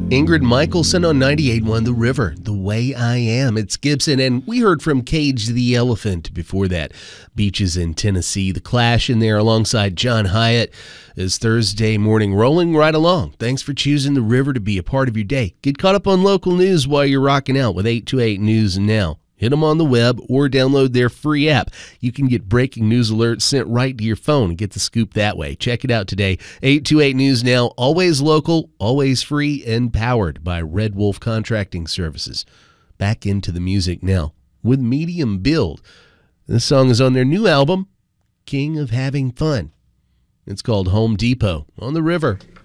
Ingrid Michaelson on 98.1 The River, The Way I Am. It's Gibson, and we heard from Cage the Elephant before that. Beaches in Tennessee, The Clash in there alongside John Hyatt. As Thursday morning rolling right along. Thanks for choosing The River to be a part of your day. Get caught up on local news while you're rocking out with 828 News Now. Hit them on the web or download their free app. You can get breaking news alerts sent right to your phone and get the scoop that way. Check it out today. 828 News Now, always local, always free, and powered by Red Wolf Contracting Services. Back into the music now with Medium Build. This song is on their new album, King of Having Fun. It's called Home Depot on the River.